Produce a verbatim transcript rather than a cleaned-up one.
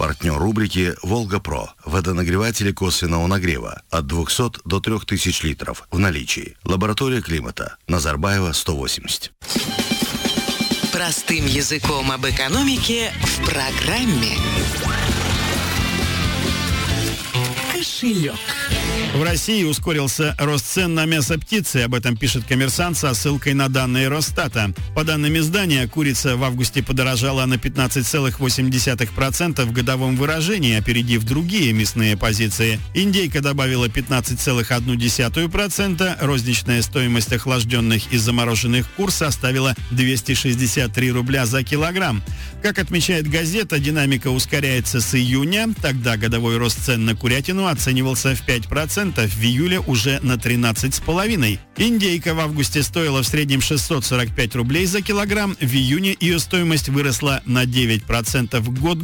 Партнер рубрики «Волга-Про». Водонагреватели косвенного нагрева от двухсот до трёх тысяч литров в наличии. Лаборатория климата. Назарбаева, сто восемьдесят. Простым языком об экономике в программе «Кошелек». В России ускорился рост цен на мясо птицы. Об этом пишет «Коммерсант» со ссылкой на данные Росстата. По данным издания, курица в августе подорожала на пятнадцать целых восемь десятых процента в годовом выражении, опередив другие мясные позиции. Индейка добавила пятнадцать целых одну десятую процента. Розничная стоимость охлажденных и замороженных кур составила двести шестьдесят три рубля за килограмм. Как отмечает газета, динамика ускоряется с июня. Тогда годовой рост цен на курятину оценивался в пять процентов. В июле уже на тринадцать целых пять десятых. Индейка в августе стоила в среднем шестьсот сорок пять рублей за килограмм. В июне ее стоимость выросла на девять процентов. Год